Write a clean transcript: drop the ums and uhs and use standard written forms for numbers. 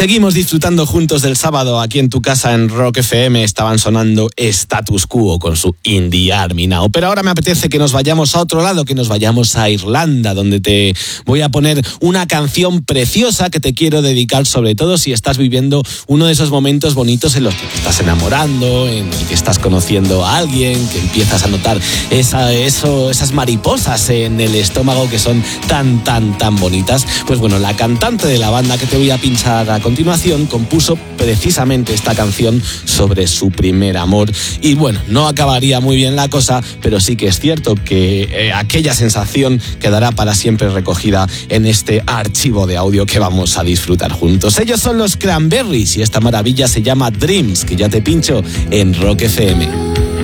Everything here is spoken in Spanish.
Seguimos disfrutando juntos del sábado aquí en tu casa en Rock FM. Estaban sonando Status Quo con su In the Army Now. Pero ahora me apetece que nos vayamos a otro lado, que nos vayamos a Irlanda, donde te voy a poner una canción preciosa que te quiero dedicar, sobre todo si estás viviendo uno de esos momentos bonitos en los que te estás enamorando, en el que estás conociendo a alguien, que empiezas a notar esas mariposas en el estómago que son tan bonitas. Pues bueno, la cantante de la banda que te voy a pinchar a continuación compuso precisamente esta canción sobre su primer amor. Y bueno, no acabaría muy bien la cosa, pero sí que es cierto que aquella sensación quedará para siempre recogida en este archivo de audio que vamos a disfrutar juntos. Ellos son los Cranberries y esta maravilla se llama Dreams, que ya te pincho en Rock FM.